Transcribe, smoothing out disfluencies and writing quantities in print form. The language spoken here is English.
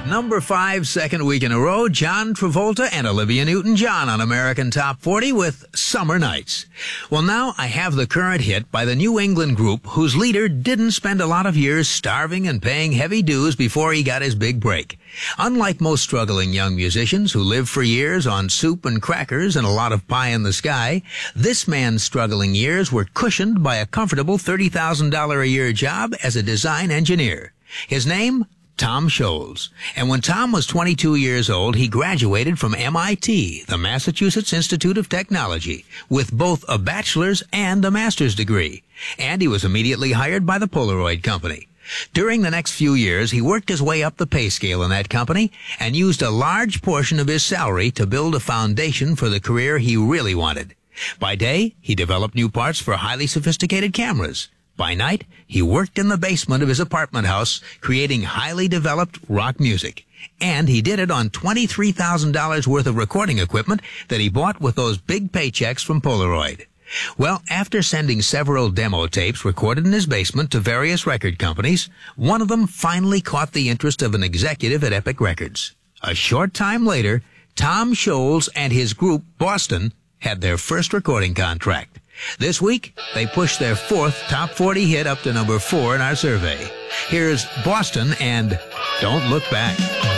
At number 5, second week in a row, John Travolta and Olivia Newton-John on American Top 40 with Summer Nights. Well, now I have the current hit by the New England group whose leader didn't spend a lot of years starving and paying heavy dues before he got his big break. Unlike most struggling young musicians who live for years on soup and crackers and a lot of pie in the sky, this man's struggling years were cushioned by a comfortable $30,000 a year job as a design engineer. His name? Tom Scholz. And when Tom was 22 years old, he graduated from MIT, the Massachusetts Institute of Technology, with both a bachelor's and a master's degree. And he was immediately hired by the Polaroid Company. During the next few years, he worked his way up the pay scale in that company and used a large portion of his salary to build a foundation for the career he really wanted. By day, he developed new parts for highly sophisticated cameras. By night, he worked in the basement of his apartment house, creating highly developed rock music. And he did it on $23,000 worth of recording equipment that he bought with those big paychecks from Polaroid. Well, after sending several demo tapes recorded in his basement to various record companies, one of them finally caught the interest of an executive at Epic Records. A short time later, Tom Scholz and his group, Boston, had their first recording contract. This week, they pushed their 4th Top 40 hit up to number 4 in our survey. Here's Boston and Don't Look Back.